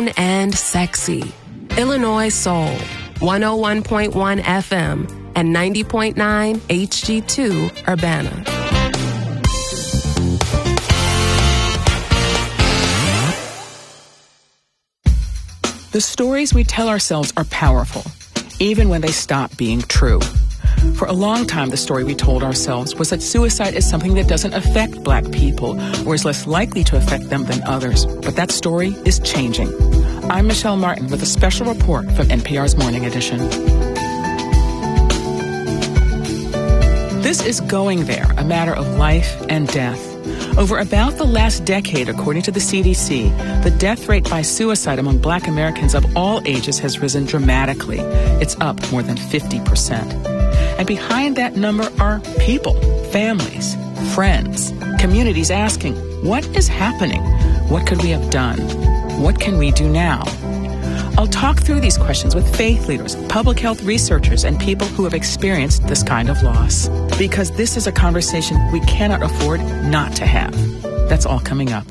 grown and sexy. Illinois Soul, 101.1 FM and 90.9 HG2 Urbana. The stories we tell ourselves are powerful, even when they stop being true. For a long time, the story we told ourselves was that suicide is something that doesn't affect Black people or is less likely to affect them than others. But that story is changing. I'm Michelle Martin with a special report from NPR's Morning Edition. This is Going There, a matter of life and death. Over about the last decade, according to the CDC, the death rate by suicide among Black Americans of all ages has risen dramatically. It's up more than 50%. And behind that number are people, families, friends, communities asking, what is happening? What could we have done? What can we do now? I'll talk through these questions with faith leaders, public health researchers, and people who have experienced this kind of loss. Because this is a conversation we cannot afford not to have. That's all coming up.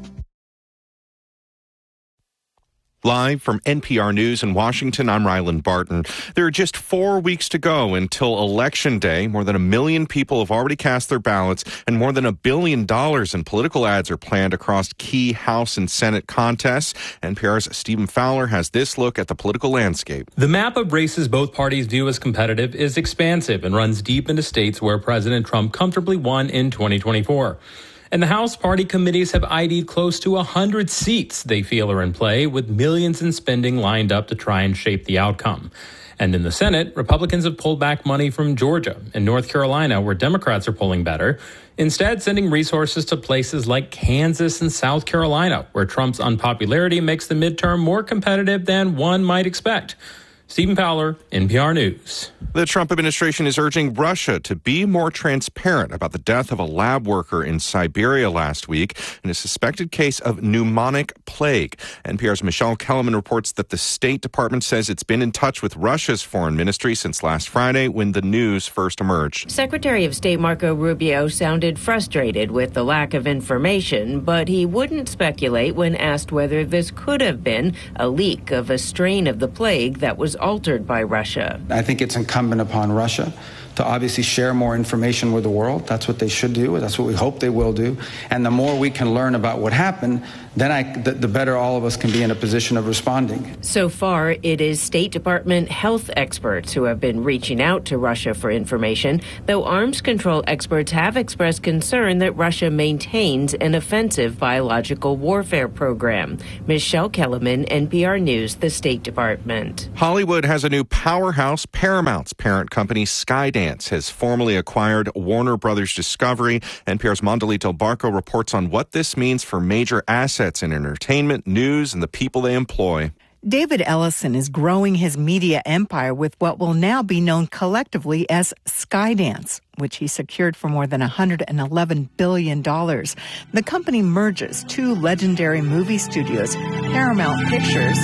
Live from NPR News in Washington, I'm Ryland Barton. There are just 4 weeks to go until Election Day. More than 1 million people have already cast their ballots, and more than $1 billion in political ads are planned across key House and Senate contests. NPR's Stephen Fowler has this look at the political landscape. The map of races both parties view as competitive is expansive and runs deep into states where President Trump comfortably won in 2024. And the House party committees have ID'd close to 100 seats they feel are in play, with millions in spending lined up to try and shape the outcome. And in the Senate, Republicans have pulled back money from Georgia and North Carolina, where Democrats are polling better, instead sending resources to places like Kansas and South Carolina, where Trump's unpopularity makes the midterm more competitive than one might expect. Stephen Fowler, NPR News. The Trump administration is urging Russia to be more transparent about the death of a lab worker in Siberia last week in a suspected case of pneumonic plague. NPR's Michelle Kellerman reports that the State Department says it's been in touch with Russia's foreign ministry since last Friday when the news first emerged. Secretary of State Marco Rubio sounded frustrated with the lack of information, but he wouldn't speculate when asked whether this could have been a leak of a strain of the plague that was altered by Russia. I think it's incumbent upon Russia to obviously share more information with the world. That's what they should do. That's what we hope they will do. And the more we can learn about what happened, then the better all of us can be in a position of responding. So far, it is State Department health experts who have been reaching out to Russia for information, though arms control experts have expressed concern that Russia maintains an offensive biological warfare program. Michelle Kellerman, NPR News, the State Department. Hollywood has a new powerhouse. Paramount's parent company, Skydance, has formally acquired Warner Brothers Discovery. NPR's Mondali Del Barco reports on what this means for major assets in entertainment, news, and the people they employ. David Ellison is growing his media empire with what will now be known collectively as Skydance, which he secured for more than $111 billion. The company merges two legendary movie studios, Paramount Pictures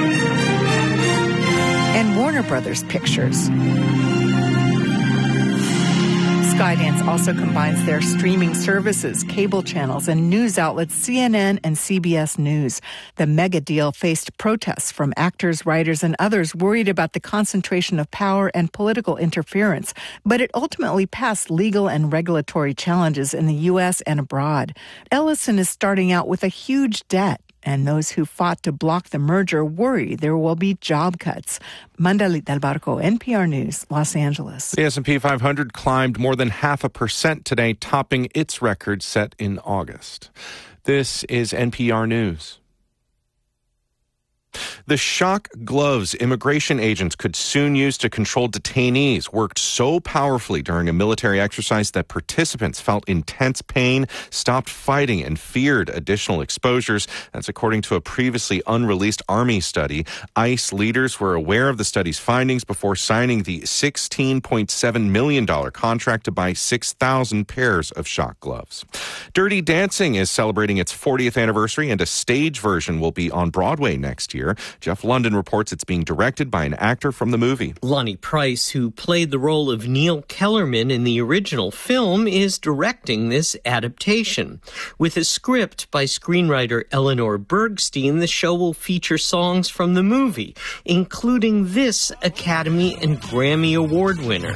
and Warner Brothers Pictures. Skydance also combines their streaming services, cable channels, and news outlets CNN and CBS News. The mega deal faced protests from actors, writers, and others worried about the concentration of power and political interference, but it ultimately passed legal and regulatory challenges in the U.S. and abroad. Ellison is starting out with a huge debt, and those who fought to block the merger worry there will be job cuts. Mandalit Del Barco, NPR News, Los Angeles. The S&P 500 climbed more than 0.5% today, topping its record set in August. This is NPR News. The shock gloves immigration agents could soon use to control detainees worked so powerfully during a military exercise that participants felt intense pain, stopped fighting, and feared additional exposures. That's according to a previously unreleased Army study. ICE leaders were aware of the study's findings before signing the $16.7 million contract to buy 6,000 pairs of shock gloves. Dirty Dancing is celebrating its 40th anniversary, and a stage version will be on Broadway next year. Jeff London reports it's being directed by an actor from the movie. Lonnie Price, who played the role of Neil Kellerman in the original film, is directing this adaptation. With a script by screenwriter Eleanor Bergstein, the show will feature songs from the movie, including this Academy and Grammy Award winner.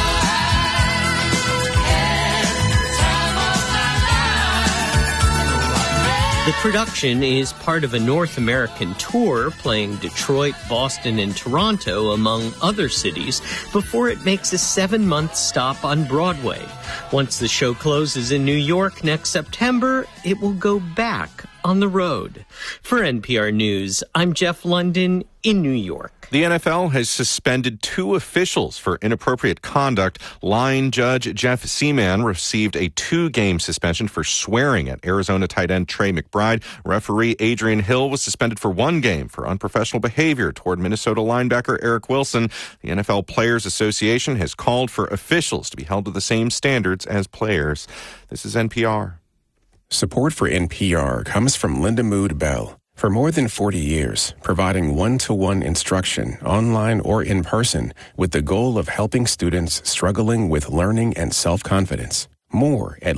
The production is part of a North American tour playing Detroit, Boston, and Toronto, among other cities, before it makes a 7-month stop on Broadway. Once the show closes in New York next September, it will go back on the road. For NPR News, I'm Jeff London in New York. The NFL has suspended 2 officials for inappropriate conduct. Line judge Jeff Seaman received a 2-game suspension for swearing at Arizona tight end Trey McBride. Referee Adrian Hill was suspended for 1 game for unprofessional behavior toward Minnesota linebacker Eric Wilson. The NFL Players Association has called for officials to be held to the same standards as players. This is NPR. Support for NPR comes from Linda Mood Bell. For more than 40 years, providing one-to-one instruction, online or in person, with the goal of helping students struggling with learning and self-confidence. More at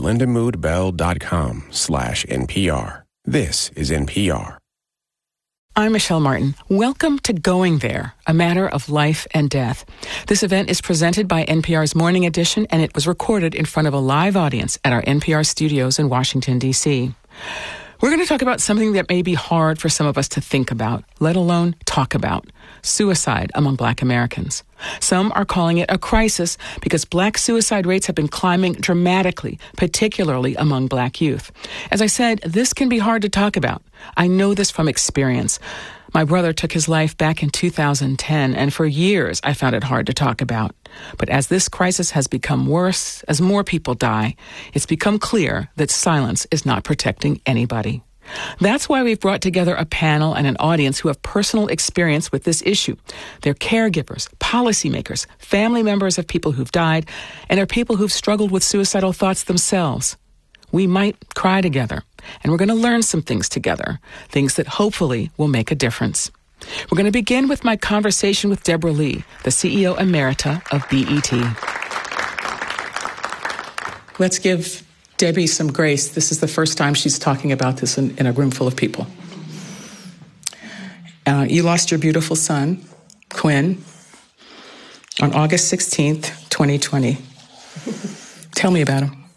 lindamoodbell.com/NPR. This is NPR. I'm Michelle Martin. Welcome to Going There, a matter of life and death. This event is presented by NPR's Morning Edition, and it was recorded in front of a live audience at our NPR studios in Washington, D.C. We're going to talk about something that may be hard for some of us to think about, let alone talk about: suicide among Black Americans. Some are calling it a crisis because Black suicide rates have been climbing dramatically, particularly among Black youth. As I said, this can be hard to talk about. I know this from experience. My brother took his life back in 2010, and for years I found it hard to talk about. But as this crisis has become worse, as more people die, it's become clear that silence is not protecting anybody. That's why we've brought together a panel and an audience who have personal experience with this issue. They're caregivers, policymakers, family members of people who've died, and are people who've struggled with suicidal thoughts themselves. We might cry together, and we're going to learn some things together, things that hopefully will make a difference. We're going to begin with my conversation with Deborah Lee, the CEO Emerita of BET. Let's give Debbie some grace. This is the first time she's talking about this in a room full of people. You lost your beautiful son, Quinn, on August 16th, 2020. Tell me about him.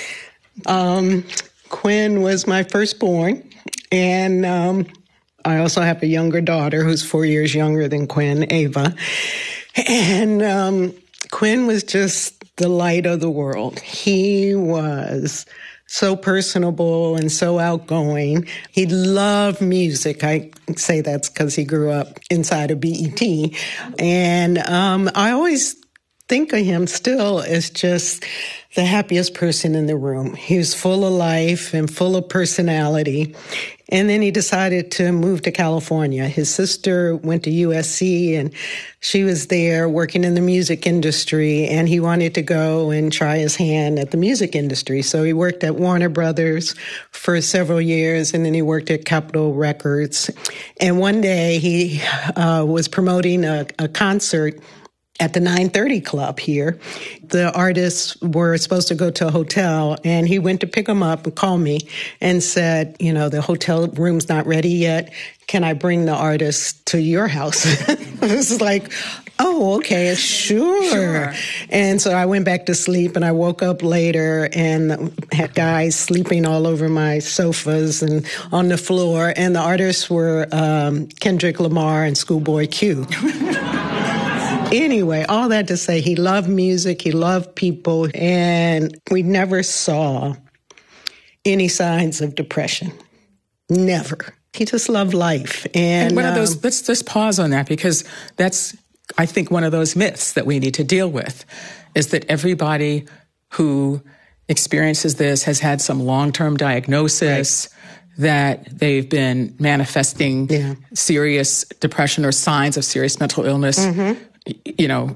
Quinn was my firstborn, and I also have a younger daughter who's 4 years younger than Quinn, Ava. And Quinn was just the light of the world. He was so personable and so outgoing. He loved music. I say that's because he grew up inside of BET. And I always think of him still as just the happiest person in the room. He was full of life and full of personality. And then he decided to move to California. His sister went to USC, and she was there working in the music industry, and he wanted to go and try his hand at the music industry. So he worked at Warner Brothers for several years, and then he worked at Capitol Records. And one day he was promoting a concert at the 930 Club here. The artists were supposed to go to a hotel, and he went to pick them up and called me and said, you know, the hotel room's not ready yet. Can I bring the artists to your house? I was like, oh, okay, sure. And so I went back to sleep, and I woke up later and had guys sleeping all over my sofas and on the floor. And the artists were Kendrick Lamar and Schoolboy Q. Anyway, all that to say, he loved music, he loved people, and we never saw any signs of depression. Never. He just loved life. And one of those, let's just pause on that, because that's, I think, one of those myths that we need to deal with, is that everybody who experiences this has had some long-term diagnosis, that they've been manifesting serious depression or signs of serious mental illness, you know,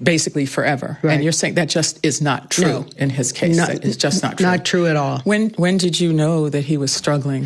basically forever. Right. And you're saying that just is not true in his case. That is just not true. Not true at all. When did you know that he was struggling?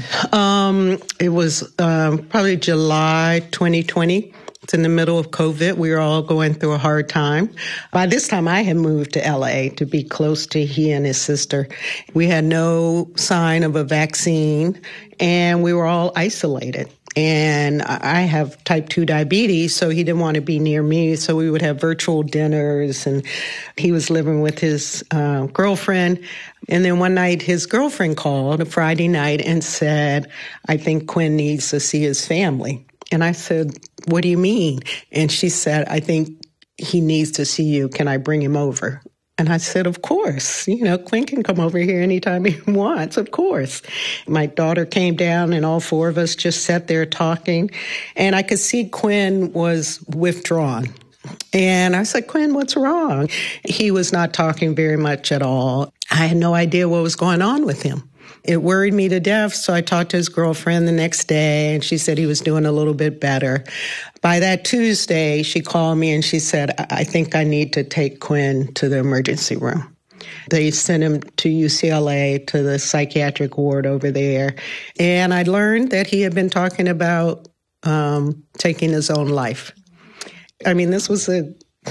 It was probably July 2020. It's in the middle of COVID. We were all going through a hard time. By this time, I had moved to LA to be close to he and his sister. We had no sign of a vaccine, and we were all isolated. And I have type 2 diabetes, so he didn't want to be near me. So we would have virtual dinners, and he was living with his girlfriend. And then one night, his girlfriend called, a Friday night, and said, I think Quinn needs to see his family. And I said, what do you mean? And she said, I think he needs to see you. Can I bring him over? And I said, of course. Quinn can come over here anytime he wants, of course. My daughter came down, and all four of us just sat there talking. And I could see Quinn was withdrawn. And I said, Quinn, what's wrong? He was not talking very much at all. I had no idea what was going on with him. It worried me to death, so I talked to his girlfriend the next day, and she said he was doing a little bit better. By that Tuesday, she called me and she said, I think I need to take Quinn to the emergency room. They sent him to UCLA, to the psychiatric ward over there, and I learned that he had been talking about taking his own life. I mean, this was a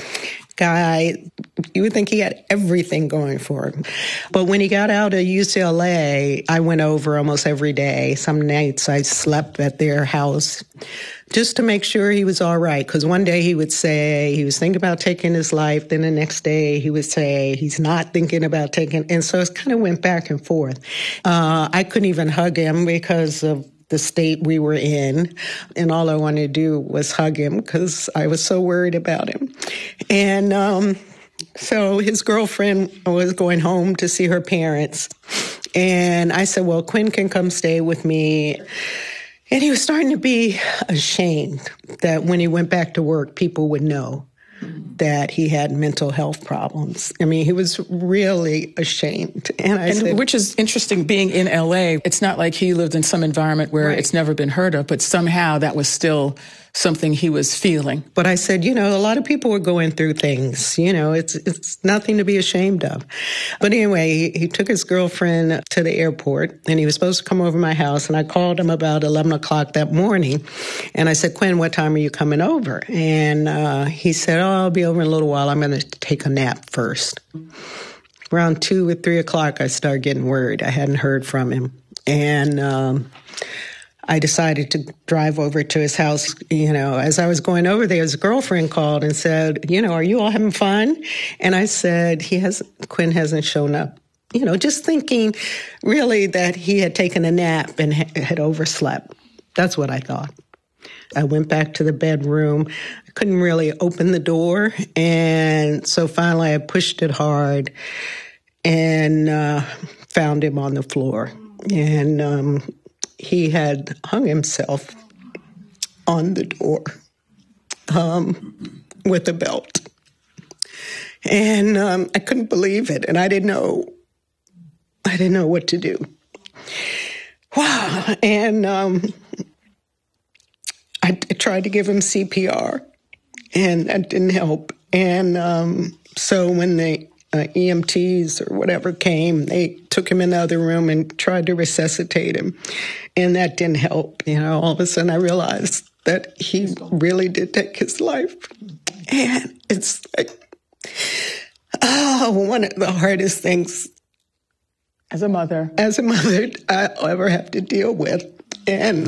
guy, you would think he had everything going for him. But when he got out of UCLA, I went over almost every day. Some nights I slept at their house just to make sure he was all right. Because one day he would say he was thinking about taking his life. Then the next day he would say he's not thinking about taking. And so it kind of went back and forth. I couldn't even hug him because of the state we were in, and all I wanted to do was hug him because I was so worried about him. And so his girlfriend was going home to see her parents, and I said, well, Quinn can come stay with me. And he was starting to be ashamed that when he went back to work, people would know that he had mental health problems. I mean, he was really ashamed. And I said, which is interesting, being in LA, it's not like he lived in some environment where it's never been heard of, but somehow that was still something he was feeling. But I said, a lot of people were going through things, it's nothing to be ashamed of. But anyway, he took his girlfriend to the airport, and he was supposed to come over to my house, and I called him about 11 o'clock that morning, and I said, Quinn, what time are you coming over? And he said, I'll be over in a little while. I'm going to take a nap first. Around 2 or 3 o'clock, I started getting worried. I hadn't heard from him. And I decided to drive over to his house. As I was going over there, his girlfriend called and said, are you all having fun? And I said, Quinn hasn't shown up. Just thinking really that he had taken a nap and had overslept. That's what I thought. I went back to the bedroom. I couldn't really open the door. And so finally I pushed it hard and found him on the floor. And he had hung himself on the door with a belt. And I couldn't believe it. And I didn't know what to do. Wow. And I tried to give him CPR, and that didn't help. And so when the EMTs or whatever came, they took him in the other room and tried to resuscitate him. And that didn't help. All of a sudden I realized that he really did take his life. And it's like, one of the hardest things as a mother I'll ever have to deal with. And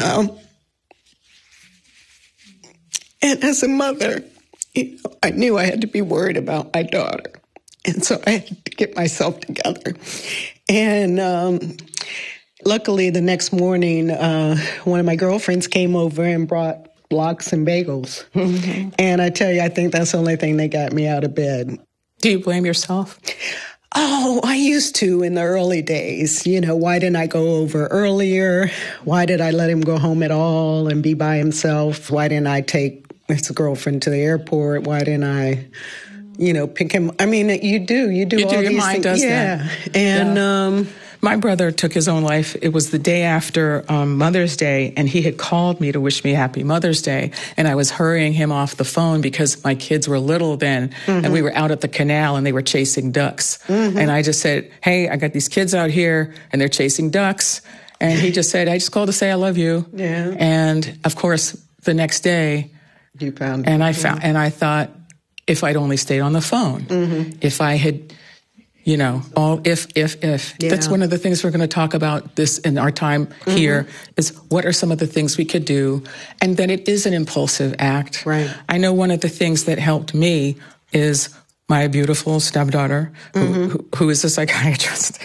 as a mother, I knew I had to be worried about my daughter. And so I had to get myself together. And luckily, the next morning, one of my girlfriends came over and brought lox and bagels. Mm-hmm. And I tell you, I think that's the only thing that got me out of bed. Do you blame yourself? Oh, I used to in the early days. Why didn't I go over earlier? Why did I let him go home at all and be by himself? Why didn't I take his girlfriend to the airport? Why didn't I pick him? I mean, you do all your these mind things. Does that. And My brother took his own life. It was the day after Mother's Day, and he had called me to wish me Happy Mother's Day, and I was hurrying him off the phone because my kids were little then, and we were out at the canal, and they were chasing ducks. And I just said, hey, I got these kids out here, and they're chasing ducks. And he just said, I just called to say I love you. Yeah. And, of course, the next day, you found and I found, and I thought, if I'd only stayed on the phone, if I had... You know, all if. Yeah. That's one of the things we're going to talk about this in our time here is what are some of the things we could do? And then it is an impulsive act. Right. I know one of the things that helped me is my beautiful stepdaughter, who is a psychiatrist.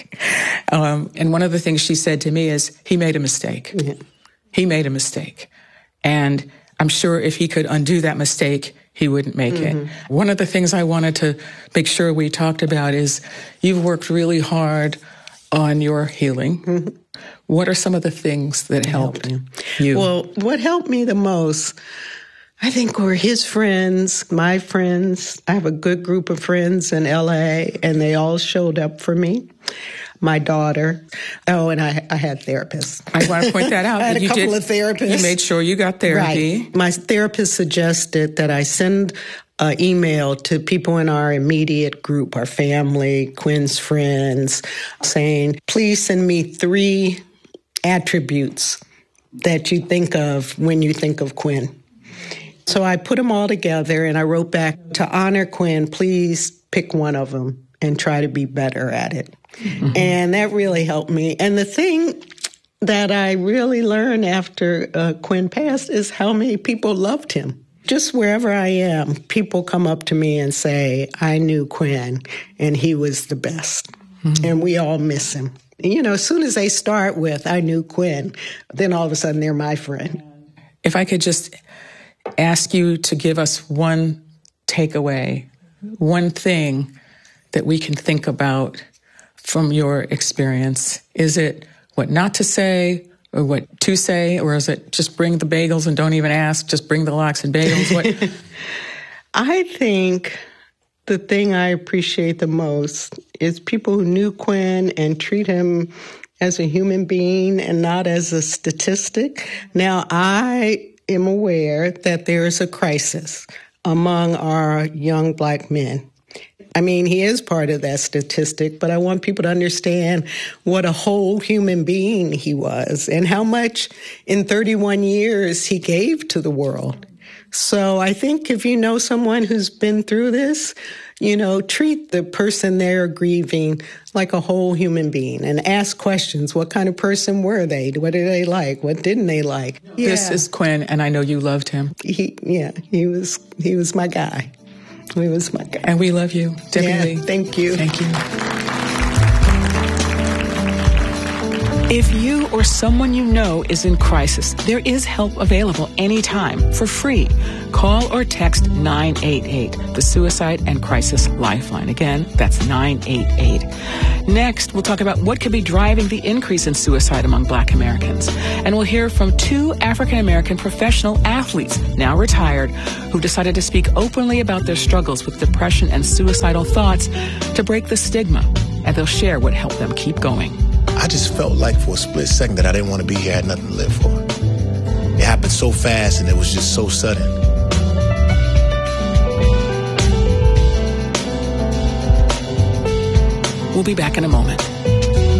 And one of the things she said to me is, he made a mistake. Yeah. He made a mistake. And I'm sure if he could undo that mistake, he wouldn't make it. One of the things I wanted to make sure we talked about is you've worked really hard on your healing. What are some of the things that helped you? Well, what helped me the most, I think, were his friends, my friends. I have a good group of friends in LA, and they all showed up for me. My daughter. Oh, and I had therapists. I want to point that out. I had a couple of therapists. You made sure you got therapy. Right. My therapist suggested that I send an email to people in our immediate group, our family, Quinn's friends, saying, please send me 3 attributes that you think of when you think of Quinn. So I put them all together and I wrote back, to honor Quinn, please pick one of them and try to be better at it. And that really helped me. And the thing that I really learned after Quinn passed is how many people loved him. Just wherever I am, people come up to me and say, I knew Quinn, and he was the best. And we all miss him. And, you know, as soon as they start with, I knew Quinn, then all of a sudden they're my friend. If I could just ask you to give us one takeaway, one thing that we can think about from your experience. Is it what not to say or what to say, or is it just bring the bagels and don't even ask, just bring the lox and bagels? What? I think the thing I appreciate the most is people who knew Quinn and treat him as a human being and not as a statistic. Now, I am aware that there is a crisis among our young Black men. I mean, he is part of that statistic, but I want people to understand what a whole human being he was and how much in 31 years he gave to the world. So I think if you know someone who's been through this, you know, treat the person they're grieving like a whole human being and ask questions. What kind of person were they? What did they like? What didn't they like? Yeah. This is Quinn, and I know you loved him. He was my guy. He was my guy. And we love you, Debbie Lee. Thank you. Thank you. If you or someone you know is in crisis, there is help available anytime for free. Call or text 988, the Suicide and Crisis Lifeline. Again, that's 988. Next, we'll talk about what could be driving the increase in suicide among Black Americans. And we'll hear from 2 African-American professional athletes, now retired, who decided to speak openly about their struggles with depression and suicidal thoughts to break the stigma. And they'll share what helped them keep going. I just felt like for a split second that I didn't want to be here, I had nothing to live for. It happened so fast and it was just so sudden. We'll be back in a moment.